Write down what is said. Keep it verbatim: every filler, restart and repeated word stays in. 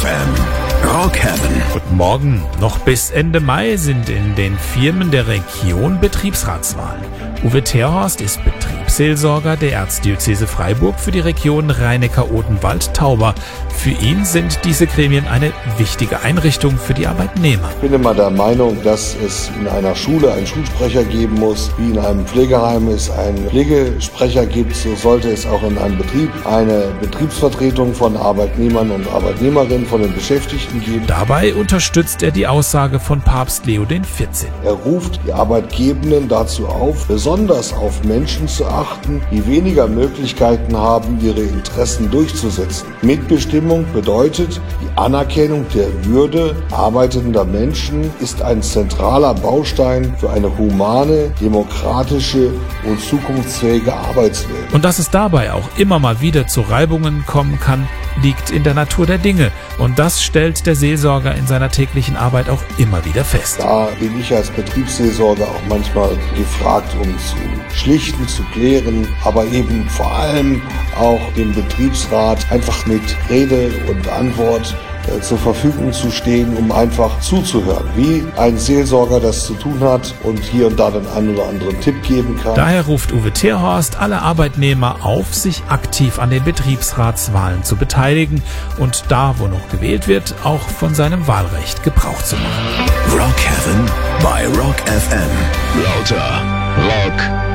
F M. Rock Heaven. Guten Morgen. Noch bis Ende Mai sind in den Firmen der Region Betriebsratswahlen. Uwe Terhorst ist Betriebsseelsorger der Erzdiözese Freiburg für die Region Rhein-Neckar-Odenwald-Tauber. Für ihn sind diese Gremien eine wichtige Einrichtung für die Arbeitnehmer. Ich bin immer der Meinung, dass es in einer Schule einen Schulsprecher geben muss, wie in einem Pflegeheim es einen Pflegesprecher gibt, so sollte es auch in einem Betrieb eine Betriebsvertretung von Arbeitnehmern und Arbeitnehmerinnen, von den Beschäftigten geben. Dabei unterstützt er die Aussage von Papst Leo der vierzehnten. Er ruft die Arbeitgebenden dazu auf, besonders auf Menschen zu achten, die weniger Möglichkeiten haben, ihre Interessen durchzusetzen. Mitbestimmung bedeutet, die Anerkennung der Würde arbeitender Menschen ist ein zentraler Baustein für eine humane, demokratische und zukunftsfähige Arbeitswelt. Und dass es dabei auch immer mal wieder zu Reibungen kommen kann, liegt in der Natur der Dinge. Und das stellt der Seelsorger in seiner täglichen Arbeit auch immer wieder fest. Da bin ich als Betriebsseelsorger auch manchmal gefragt, um zu schlichten, zu klären, aber eben vor allem auch dem Betriebsrat einfach mit Rede und Antwort äh, zur Verfügung zu stehen, um einfach zuzuhören, wie ein Seelsorger das zu tun hat und hier und da den einen oder anderen Tipp geben kann. Daher ruft Uwe Terhorst alle Arbeitnehmer auf, sich aktiv an den Betriebsratswahlen zu beteiligen und da, wo noch gewählt wird, auch von seinem Wahlrecht Gebrauch zu machen. Rock Heaven bei Rock F M. Lauter Rock